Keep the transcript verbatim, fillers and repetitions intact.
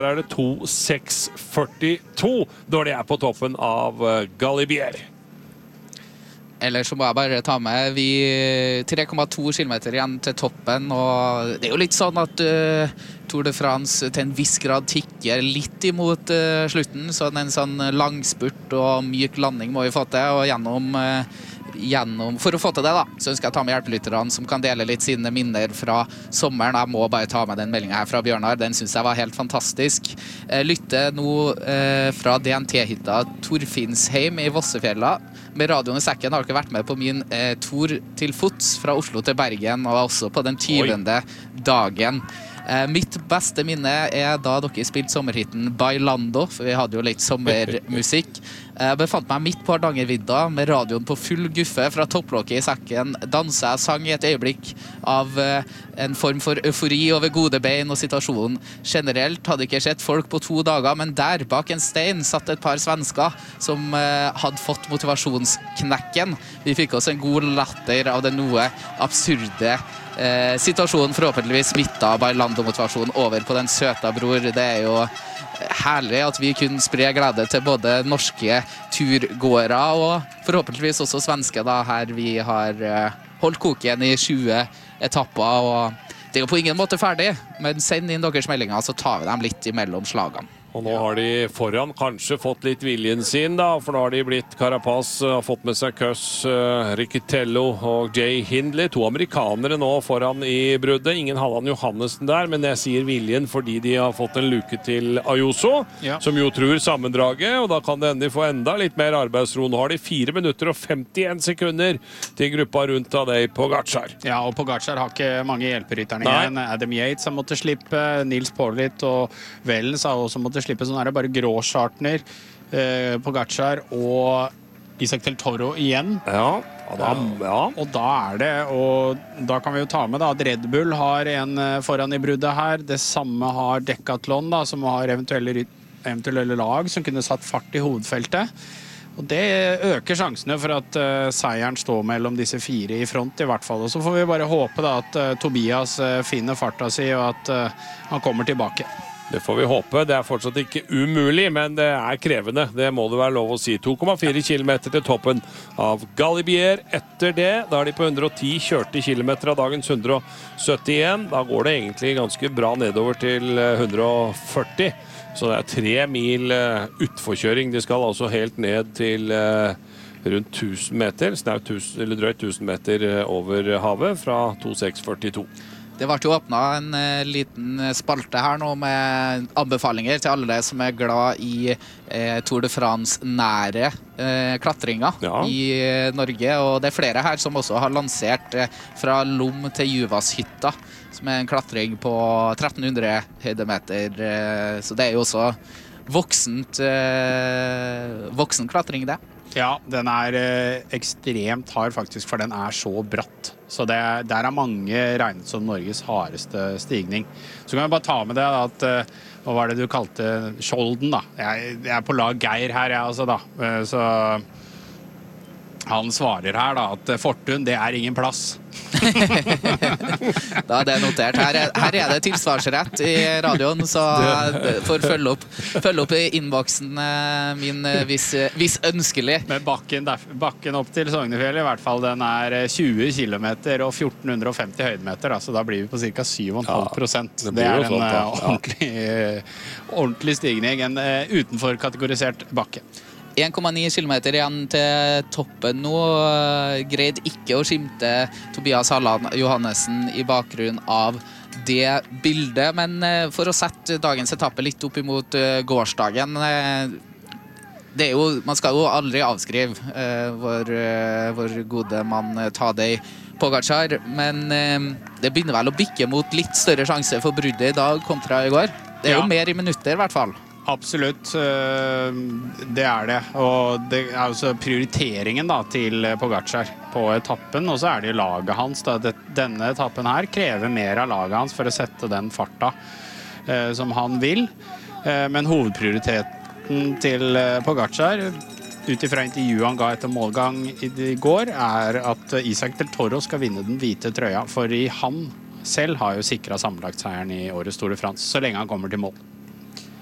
Der er det to seks førtito når de er på toppen av Galibier. Eller så må jeg bare ta med vi tre komma to kilometer igjen til toppen, og det er jo litt sånn at uh, Tour de France til en viss grad tikker litt imot uh, slutten, så en sånn langspurt og myk landing må vi få til, og gjennom, uh, gjennom for å få til det da, så ønsker jeg å ta med hjelpelytterne som kan dele litt sine minner fra sommeren. Jeg må bare ta med den meldingen her fra Bjørnar, den synes jeg var helt fantastisk. Uh, lytte nå uh, fra D N T-hytta Torfinnsheim i Vossefjella. Med radioen i sekken har dere vært med på min eh, tur til fots fra Oslo til Bergen, og også på den tyvende dagen. Eh, mitt beste minne er da dere spilte sommerhitten Bailando, for vi hadde jo litt sommermusikk. Jeg befant meg midt på Hardangervidda med radioen på full guffe fra topplokket i sekken. Danset jeg sang i et øyeblikk av eh, en form for eufori over gode bein og situasjonen generelt. Hadde ikke sett folk på to dager, men der bak en stein satt et par svensker som eh, hadde fått motivasjonsknekken. Vi fikk oss en god latter av den noe absurde eh, situasjonen, forhåpentligvis smittet Bailando-motivasjonen over på den søta bror. Det er jo herlig at vi kunne spre glede til både norske turgåere og forhåpentligvis også svenske da, her vi har uh, holdt koken i tjue etapper, og det er jo på ingen måte ferdig, men send inn deres meldinger, så tar vi dem litt imellom slagene. Og nå har de foran kanskje fått litt viljen sin da, for nå har de blitt Carapaz, har fått med seg Kuss, uh, Riccitello og Jay Hindley, to amerikanere nå foran i bruddet. Ingen Halland Johannessen der, men jeg sier viljen fordi de har fått en luke til Ayuso, ja, som jo tror sammendraget, og da kan det endelig få enda litt mer arbeidsro. Nå har de fire minutter og femtien sekunder til gruppa rundt av deg på Pogačar. Ja, og Pogačar har ikke mange hjelperytterne igjen. Adam Yates har måttet slippe, Nils Politt og Wellens har også måttet slippe, sånn er det bare Grosschartner, eh, Pogačar og Isaac Del Toro igjen. Ja, og da, ja. Og da er det, og da kan vi jo ta med da, at Red Bull har en foran i bruddet her. Det samme har Decathlon da, som har eventuelle, eventuelle lag som kunne satt fart i hovedfeltet. Og det øker sjansene for at uh, seieren står mellom disse fire i front i hvert fall. Og så får vi bare håpe da, at uh, Tobias uh, finner farta si, og at uh, han kommer tilbake. Det får vi håpe. Det er fortsatt ikke umulig, men det er krevende. Det må det være lov å si. to komma fire kilometer til toppen av Galibier. Etter det, da er de på hundre og ti kjørte kilometer av dagens hundre og syttien. Da går det egentlig ganske bra nedover til hundre og førti. Så det er tre mil utforkjøring. De skal altså helt ned til rundt tusen meter, snaut tusen, eller drøyt tusen meter over havet fra to seks førtito. Det ble jo åpnet en uh, liten spalte her nå med anbefalinger til alle som er glad i uh, Tour de France nære uh, klatringer, ja, i uh, Norge. Og det er flere her som også har lansert uh, fra Lom til Juvashytta, som er en klatring på tretten hundre høydemeter. Uh, så det er jo også voksent, uh, voksen klatring det. Ja, den er eh, ekstremt hard faktisk, for den er så bratt. Så det, der er mange regnet som Norges hardeste stigning. Så kan vi bare ta med det at, eh, hva var det du kalte Skjolden da? Jeg, jeg er på lag Geir her, jeg altså da. Eh, så han svarer her da, at Fortun, det er ingen plass. Da er det notert. Her er, her er det tilsvarsrett i radioen, så jeg får følge opp, følge opp i innboksen min hvis, hvis ønskelig. Men bakken, der, bakken opp til Sognefjell i hvert fall, den er tjue kilometer og fjorten femti høydemeter, da, så da blir vi på ca. syv komma fem prosent. Ja, det, det er en sånt, ja, ordentlig, ordentlig stigning, en uh, utenfor kategorisert bakke. en komma ni kilometer igjen til toppen nå. Greid ikke å skimte Tobias Halland Johannessen i bakgrunn av det bildet, men for å sette dagens etappe litt opp imot gårsdagen, det er jo, man skal jo aldri avskrive uh, vår, uh, vår gode mann Tadej Pogačar, men uh, det begynner vel å bikke mot litt større sjanse for bruddet i dag kontra i går. Det er jo, ja, mer i minutter i hvert fall. Absolutt, det er det. Og det er også prioriteringen da, til Pogačar på etappen, og så er det jo laget hans. Da. Denne etappen her krever mer av laget hans for å sette den farta eh, som han vil. Eh, men hovedprioriteten til Pogačar, ut ifra intervjuet han ga etter målgang i går, er at Isaac Del Toro skal vinne den hvite trøya, for han selv har jo sikret sammenlagtseieren i årets Tour de France, så lenge han kommer til mål.